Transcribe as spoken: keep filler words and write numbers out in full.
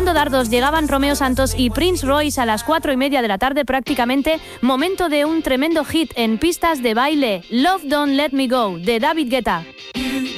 Rolando Dardos llegaban Romeo Santos y Prince Royce a las cuatro y media de la tarde prácticamente, momento de un tremendo hit en pistas de baile, Love Don't Let Me Go, de David Guetta.